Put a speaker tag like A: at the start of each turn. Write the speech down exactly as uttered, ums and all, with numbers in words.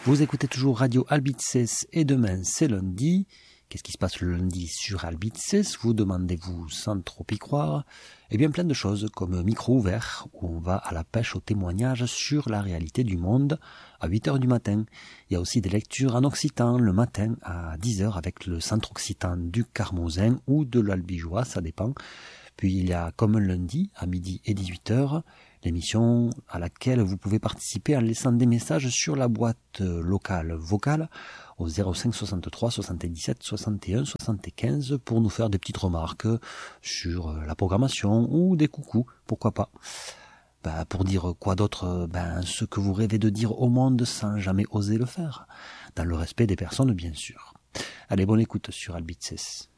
A: Vous écoutez toujours Radio Albitzès et demain c'est lundi. Qu'est-ce qui se passe le lundi sur Albitzès? Vous demandez-vous sans trop y croire. Eh bien plein de choses comme Micro ouvert où on va à la pêche au témoignage sur la réalité du monde à huit heures du matin. Il y a aussi des lectures en occitan le matin à dix heures avec le centre occitan du Carmozin ou de l'Albigeois, ça dépend. Puis il y a comme un lundi à midi et dix-huit heures l'émission à laquelle vous pouvez participer en laissant des messages sur la boîte locale vocale au zéro cinq soixante-trois soixante-dix-sept soixante et un soixante-quinze pour nous faire des petites remarques sur la programmation ou des coucous, pourquoi pas. Ben, pour dire quoi d'autre? Ben, ce que vous rêvez de dire au monde sans jamais oser le faire, dans le respect des personnes bien sûr. Allez, bonne écoute sur Albitzès.